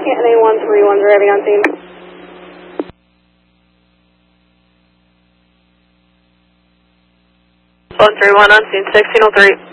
Yeah, NA131 driving on scene. 131 on scene, 1603.